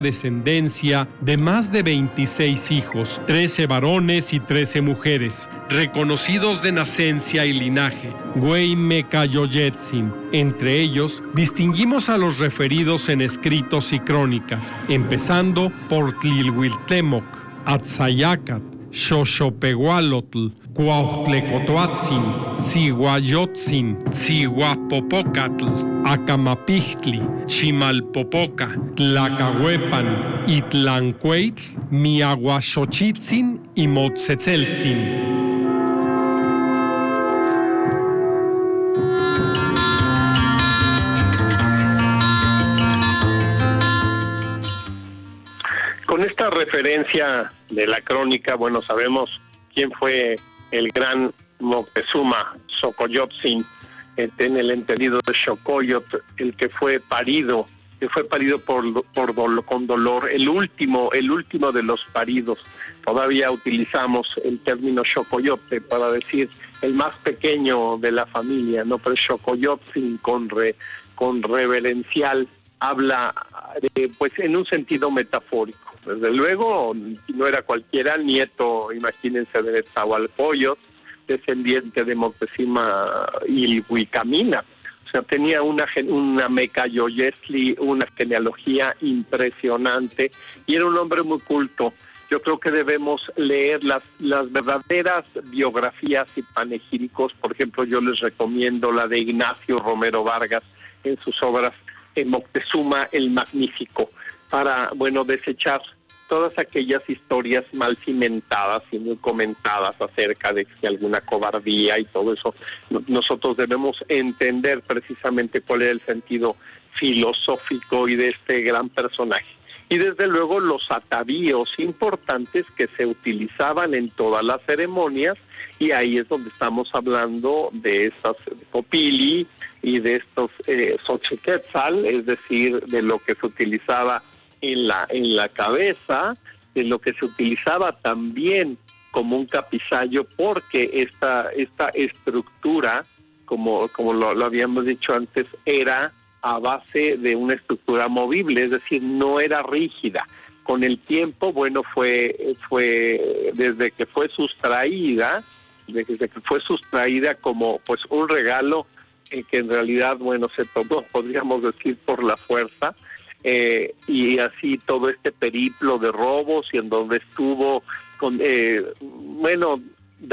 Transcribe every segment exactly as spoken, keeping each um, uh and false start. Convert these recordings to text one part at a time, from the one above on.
descendencia de más de veintiséis hijos, trece varones y trece mujeres, reconocidos de nacencia y linaje, Güeymecayoyetzin. Entre ellos, distinguimos a los referidos en escritos y crónicas, empezando por Tlilhuiltemoc, Atzayacat, Xoxopehualotl, Cuautlecotoatzin, Tzihuayotzin, Tzihuapopocatl, Acamapixtli, Chimalpopoca, Tlacahuepan y Tlancueitl, Miahuaxochitzin y Motzetzeltzin. Con esta referencia de la crónica, bueno, sabemos quién fue el gran Moctezuma Xocoyotzin, en el entendido de Xocoyot, el que fue parido, que fue parido por, por dolo, con dolor, el último, el último de los paridos. Todavía utilizamos el término Xocoyote para decir el más pequeño de la familia, no, pero Xocoyotzin con re, con reverencial habla de, pues en un sentido metafórico. Desde luego no era cualquiera nieto, imagínense, de Netzahualcóyotl, descendiente de Moctezuma Ilhuicamina. O sea, tenía una una Mecayoyesli, una genealogía impresionante y era un hombre muy culto. Yo creo que debemos leer las las verdaderas biografías y panegíricos. Por ejemplo, yo les recomiendo la de Ignacio Romero Vargas en sus obras en Moctezuma el Magnífico, para, bueno, desechar todas aquellas historias mal cimentadas y muy comentadas acerca de que alguna cobardía y todo eso. Nosotros debemos entender precisamente cuál es el sentido filosófico y de este gran personaje. Y desde luego los atavíos importantes que se utilizaban en todas las ceremonias, y ahí es donde estamos hablando de estas popili y de estos eh, Xochiquetzal, es decir, de lo que se utilizaba en la en la cabeza, de lo que se utilizaba también como un capizayo, porque esta esta estructura, como como lo, lo habíamos dicho antes, era a base de una estructura movible, es decir, no era rígida. Con el tiempo, bueno, fue fue desde que fue sustraída, desde que fue sustraída como pues un regalo eh, que en realidad, bueno, se tomó, podríamos decir, por la fuerza. Eh, y así todo este periplo de robos y en donde estuvo con eh, bueno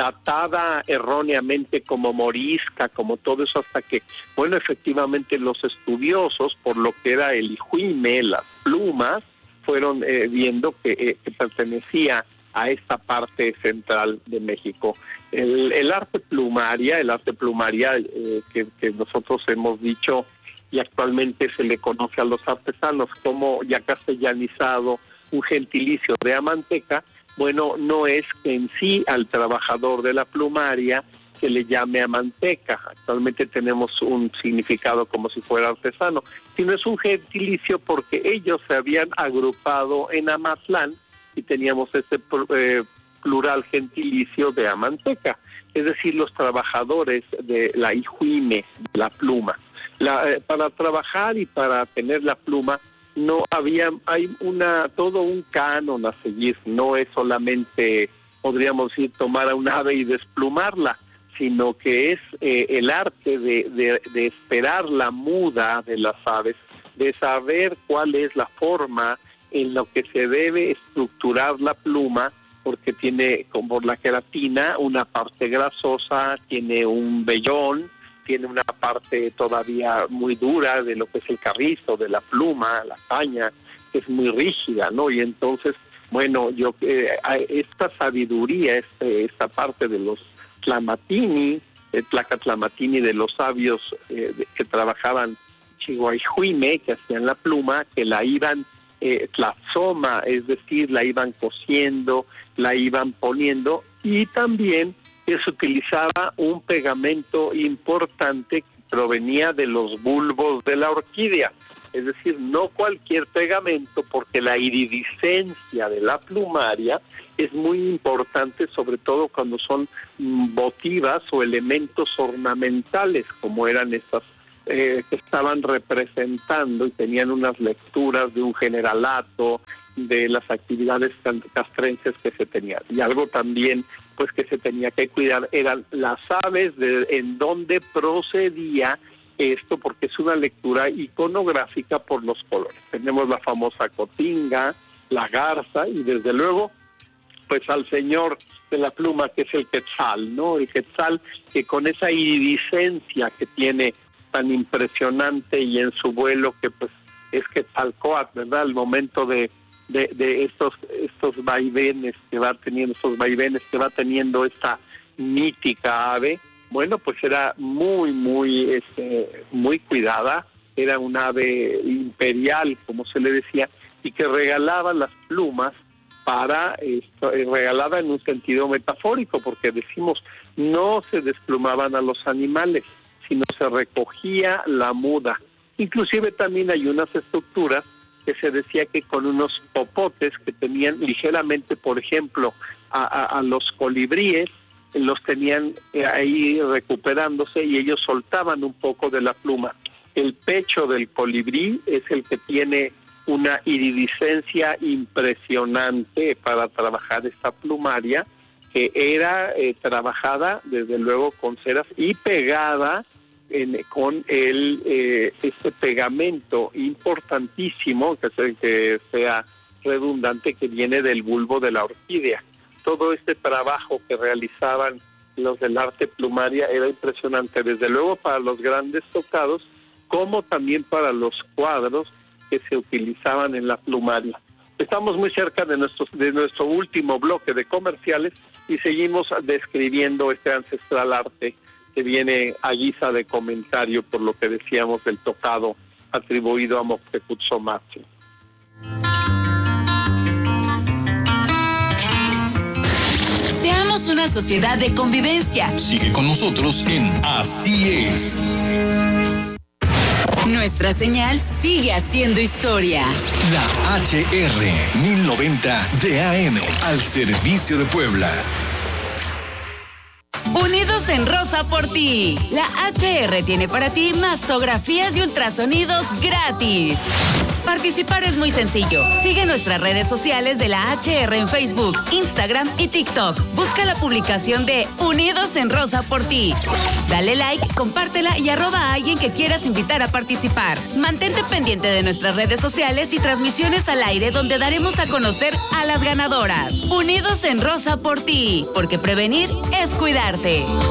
datada erróneamente como morisca, como todo eso, hasta que bueno efectivamente los estudiosos, por lo que era el hijuime, las plumas, fueron eh, viendo que, eh, que pertenecía a esta parte central de México. El, el arte plumaria, el arte plumaria eh, que, que nosotros hemos dicho y actualmente se le conoce a los artesanos como ya castellanizado un gentilicio de amanteca, bueno, no es que en sí al trabajador de la plumaria se le llame amanteca, actualmente tenemos un significado como si fuera artesano, sino es un gentilicio porque ellos se habían agrupado en Amatlán y teníamos este eh, plural gentilicio de amanteca, es decir, los trabajadores de la hijuime, de la pluma. La, eh, para trabajar y para tener la pluma no había, hay una todo un canon a seguir, no es solamente, podríamos decir, tomar a un ave y desplumarla, sino que es eh, el arte de, de, de esperar la muda de las aves, de saber cuál es la forma en lo que se debe estructurar la pluma, porque tiene, como la queratina, una parte grasosa, tiene un vellón, tiene una parte todavía muy dura de lo que es el carrizo, de la pluma, la caña, que es muy rígida, ¿no? Y entonces, bueno, yo eh, esta sabiduría, este, esta parte de los tlamatini, el tlacatlamatini, de los sabios eh, de, que trabajaban chihuahuime, que hacían la pluma, que la iban eh, tlazoma, es decir, la iban cosiendo, la iban poniendo, y también se utilizaba un pegamento importante que provenía de los bulbos de la orquídea, es decir, no cualquier pegamento, porque la iridiscencia de la plumaria es muy importante, sobre todo cuando son votivas o elementos ornamentales, como eran estas eh, que estaban representando y tenían unas lecturas de un generalato, de las actividades castrenses que se tenían. Y algo también pues que se tenía que cuidar eran las aves, de en dónde procedía esto, porque es una lectura iconográfica por los colores. Tenemos la famosa cotinga, la garza y desde luego pues al señor de la pluma, que es el quetzal, ¿no? El quetzal que con esa iridiscencia que tiene tan impresionante y en su vuelo que pues es Quetzalcóatl, ¿verdad? El momento de, de, de estos estos vaivenes que va teniendo, estos vaivenes que va teniendo esta mítica ave, bueno, pues era muy, muy, este, muy cuidada, era un ave imperial, como se le decía, y que regalaba las plumas para, esto, regalaba en un sentido metafórico, porque decimos, no se desplumaban a los animales, sino se recogía la muda. Inclusive también hay unas estructuras que se decía que con unos popotes que tenían ligeramente, por ejemplo, a, a, a los colibríes, los tenían ahí recuperándose y ellos soltaban un poco de la pluma. El pecho del colibrí es el que tiene una iridiscencia impresionante para trabajar esta plumaria, que era eh, trabajada desde luego con ceras y pegada en, con el eh, este pegamento importantísimo, que, se, que sea redundante, que viene del bulbo de la orquídea. Todo este trabajo que realizaban los del arte plumaria era impresionante, desde luego para los grandes tocados, como también para los cuadros que se utilizaban en la plumaria. Estamos muy cerca de nuestro, de nuestro último bloque de comerciales y seguimos describiendo este ancestral arte que viene a guisa de comentario por lo que decíamos del tocado atribuido a Moctezuma. Seamos una sociedad de convivencia. Sigue con nosotros en Así Es. Nuestra señal sigue haciendo historia. La H R mil noventa de A M al servicio de Puebla. Unidos en Rosa por ti. La H R tiene para ti mastografías y ultrasonidos gratis. Participar es muy sencillo. Sigue nuestras redes sociales de la H R en Facebook, Instagram y TikTok. Busca la publicación de Unidos en Rosa por ti. Dale like, compártela y arroba a alguien que quieras invitar a participar. Mantente pendiente de nuestras redes sociales y transmisiones al aire donde daremos a conocer a las ganadoras. Unidos en Rosa por ti, porque prevenir es cuidarte.